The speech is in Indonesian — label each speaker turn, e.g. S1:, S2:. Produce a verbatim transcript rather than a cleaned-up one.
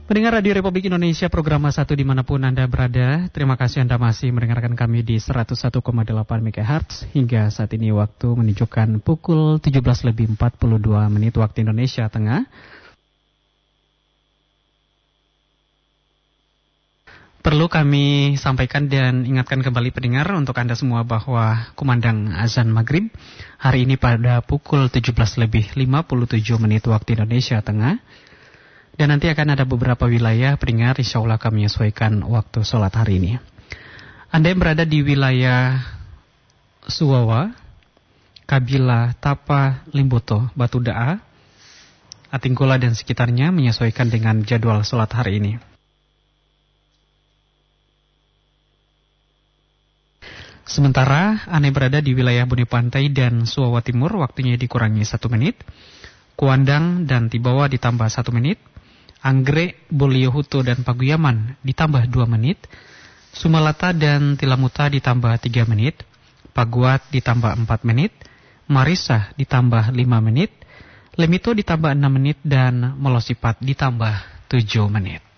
S1: Pendengar Radio Republik Indonesia, program satu dimanapun Anda berada, terima kasih Anda masih mendengarkan kami di seratus satu koma delapan megahertz. Hingga saat ini waktu menunjukkan pukul tujuh belas lebih empat puluh dua menit waktu Indonesia Tengah. Perlu kami sampaikan dan ingatkan kembali pendengar untuk Anda semua bahwa kumandang azan maghrib hari ini pada pukul tujuh belas lebih lima puluh tujuh menit waktu Indonesia Tengah. Dan nanti akan ada beberapa wilayah pendengar, insya Allah kami menyesuaikan waktu sholat hari ini. Anda yang berada di wilayah Suwawa, Kabila, Tapa, Limboto, Batu Daa, Atingkola dan sekitarnya menyesuaikan dengan jadwal sholat hari ini. Sementara Anda berada di wilayah Bone Pantai dan Suwawa Timur, waktunya dikurangi satu menit. Kuandang dan Tibawa ditambah satu menit. Anggrek, Boliohuto dan Paguyaman ditambah dua menit. Sumalata dan Tilamuta ditambah tiga menit. Paguat ditambah empat menit. Marisa ditambah lima menit. Lemito ditambah enam menit dan Molosipat ditambah tujuh menit.